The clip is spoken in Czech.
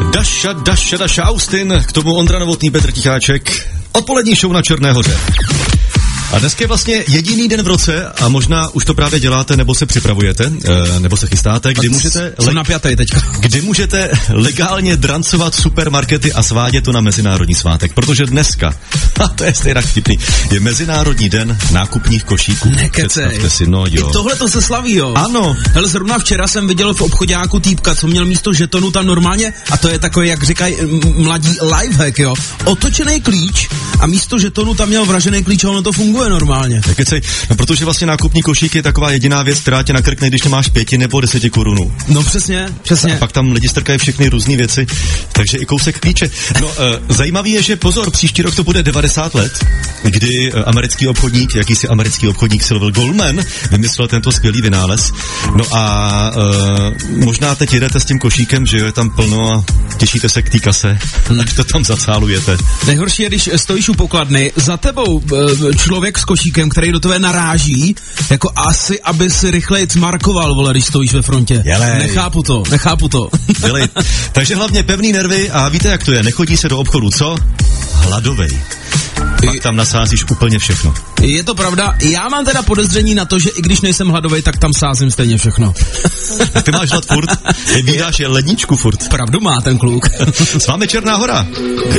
Daša Austin, k tomu Ondra Novotný, Petr Ticháček. Odpolední show na Černé Hoře. A dneska je vlastně jediný den v roce, a možná už to právě děláte, nebo se připravujete, nebo se chystáte, kdy můžete... Jsem napjatej teďka. Kdy můžete legálně drancovat supermarkety a svádět to na mezinárodní svátek. Protože dneska, a to je stejně vtipný, je Mezinárodní den nákupních košíků. Nekecej. Si, no jo. I tohle to se slaví, jo. Ano. Hele, zrovna včera jsem viděl v obchoďáku týpka, co měl místo žetonu tam normálně, a to je takový, jak říkají mladí, lifehack, jo. Otočený klíč a místo žetonu tam měl vražený klíč a ono to funguje normálně. No, protože vlastně nákupní košík je taková jediná věc, která tě nakrkne, když nemáš 5 nebo 10 korunů. No přesně. A pak tam lidi strkají všechny různé věci, takže i kousek klíče. No, zajímavý je, že pozor, příští rok to bude 90 let, kdy jakýsi americký obchodník Sylvester Goldman vymyslel tento skvělý vynález. No a možná teď jedete s tím košíkem, že jo, je tam plno a těšíte se k té kase, až to tam zacálujete. Nejhorší je, když stojíš u pokladny, za tebou člověk s košíkem, který do tebe naráží, jako asi, aby si rychleji markoval, vole, když stojíš ve frontě. Jelej. Nechápu to. Jelej. Takže hlavně pevný nervy a víte, jak to je, nechodí se do obchodu, co? Hladovej. Pak tam nasázíš úplně všechno. Je to pravda, já mám teda podezření na to, že i když nejsem hladovej, tak tam sázím stejně všechno. Ty máš hlad furt, ty vydáš je ledničku furt. Pravdu má ten kluk. S vámi Černá Hora.